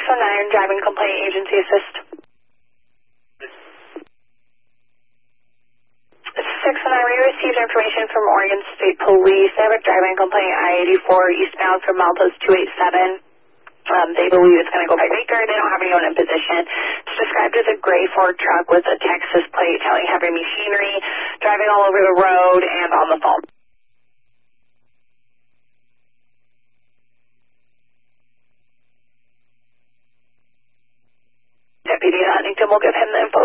609, driving complaint agency assist. 609, we received information from Oregon State Police. They have a driving complaint I-84 eastbound from Maltos 287. They believe it's going to go by Baker. They don't have anyone in position. It's described as a gray Ford truck with a Texas plate telling heavy machinery, driving all over the road and on the phone. Deputy Huntington will give him the info.